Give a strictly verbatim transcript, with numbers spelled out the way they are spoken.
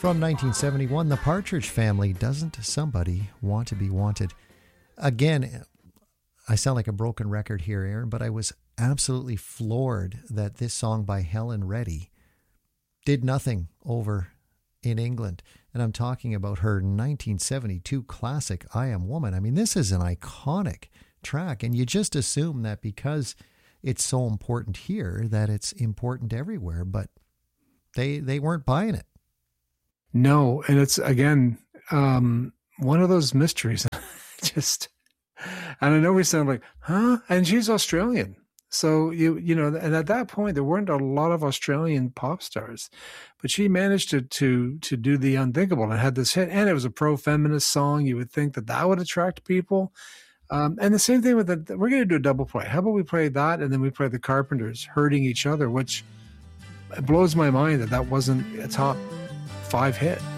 From nineteen seventy-one, The Partridge Family, Doesn't Somebody Want to Be Wanted? Again, I sound like a broken record here, Aaron, but I was absolutely floored that this song by Helen Reddy did nothing over in England. And I'm talking about her nineteen seventy-two classic, I Am Woman. I mean, this is an iconic track, and you just assume that because it's so important here, that it's important everywhere, but they they weren't buying it. No, and it's, again, um, one of those mysteries. Just, and I know we sound like, huh? And she's Australian. So, you you know, and at that point, there weren't a lot of Australian pop stars. But she managed to to to do the unthinkable and had this hit. And it was a pro-feminist song. You would think that that would attract people. Um, and the same thing with the, we're going to do a double play. How about we play that and then we play the Carpenters hurting each other, which blows my mind that that wasn't a top five hit.